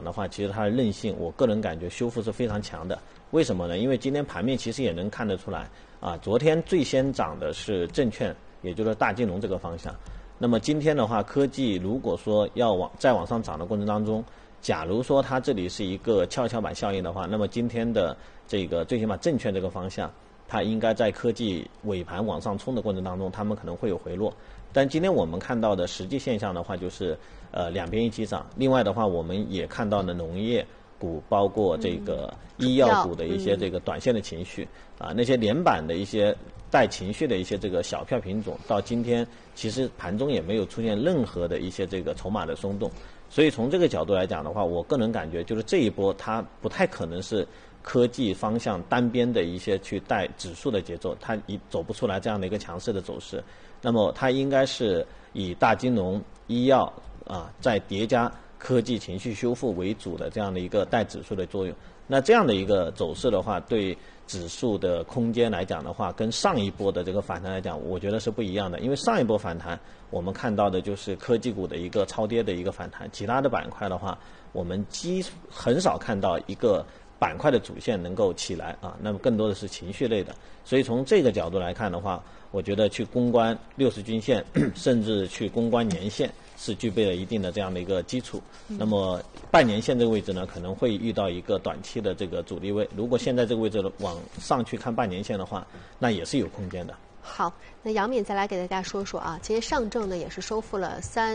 涨的话，其实它的韧性，我个人感觉修复是非常强的。为什么呢？因为今天盘面其实也能看得出来啊，昨天最先涨的是证券，也就是大金融这个方向。那么今天的话，科技如果说要再往上涨的过程当中，假如说它这里是一个跷跷板效应的话，那么今天的这个最起码证券这个方向，它应该在科技尾盘往上冲的过程当中，它们可能会有回落。但今天我们看到的实际现象的话，就是两边一起涨。另外的话，我们也看到了农业股，包括这个医药股的一些这个短线的情绪啊，那些连板的一些带情绪的一些这个小票品种，到今天其实盘中也没有出现任何的一些这个筹码的松动。所以从这个角度来讲的话，我个人感觉就是这一波它不太可能是科技方向单边的一些去带指数的节奏，它走不出来这样的一个强势的走势。那么它应该是以大金融、医药啊，再叠加科技情绪修复为主的这样的一个带指数的作用。那这样的一个走势的话，对指数的空间来讲的话，跟上一波的这个反弹来讲，我觉得是不一样的。因为上一波反弹，我们看到的就是科技股的一个超跌的一个反弹，其他的板块的话，我们很少看到一个板块的主线能够起来啊，那么更多的是情绪类的。所以从这个角度来看的话，我觉得去攻关60均线，甚至去攻关年线，是具备了一定的这样的一个基础。那么半年线这个位置呢，可能会遇到一个短期的这个阻力位。如果现在这个位置往上去看半年线的话，那也是有空间的。 好，那杨敏再来给大家说说啊，今天上证呢也是收复了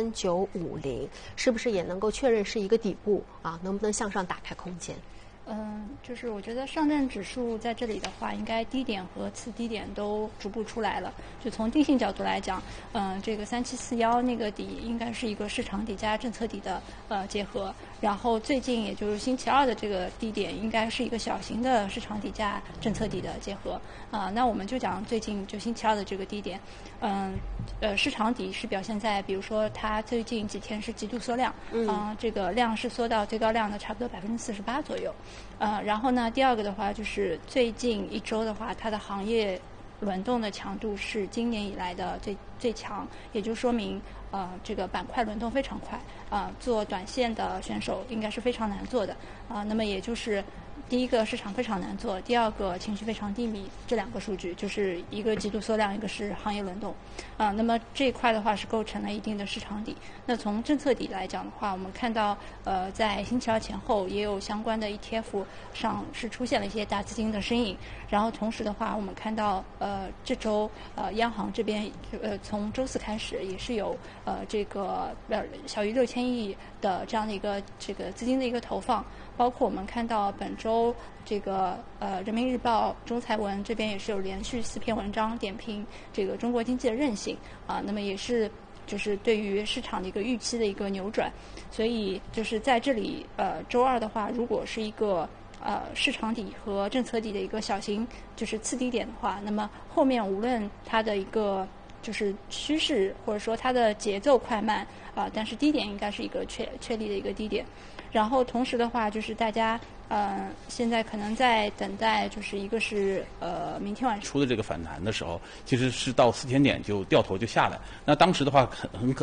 3950，是不是也能够确认是一个底部啊？能不能向上打开空间？ 就是我觉得上证指数在这里的话，应该低点和次低点都逐步出来了。就从定性角度来讲，这个3741那个底应该是一个市场底加政策底的结合。然后最近也就是星期二的这个低点，应该是一个小型的市场底加政策底的结合。那我们就讲最近就星期二的这个低点，市场底是表现在比如说它最近几天是极度缩量，这个量是缩到最高量的差不多48%左右。然后呢，第二个的话就是最近一周的话，它的行业轮动的强度是今年以来的最强，也就说明这个板块轮动非常快，做短线的选手应该是非常难做的，那么也就是第一个市场非常难做，第二个情绪非常低迷，这两个数据就是一个极度缩量，一个是行业轮动，那么这一块的话是构成了一定的市场底。那从政策底来讲的话，我们看到在星期二前后也有相关的 ETF 上是出现了一些大资金的身影，然后同时的话，我们看到这周央行这边从周四开始也是有这个小于6000亿的这样的一个这个资金的一个投放，包括我们看到本周这个人民日报中财文这边也是有连续4篇文章点评这个中国经济的韧性那么也是就是对于市场的一个预期的一个扭转，所以就是在这里周二的话，如果是一个市场底和政策底的一个小型就是次低点的话，那么后面无论它的一个就是趋势或者说它的节奏快慢但是低点应该是一个确立的一个低点。然后同时的话，就是大家现在可能在等待，就是一个是明天晚上出的这个反弹的时候，其实是到4000点就掉头就下来。那当时的话很可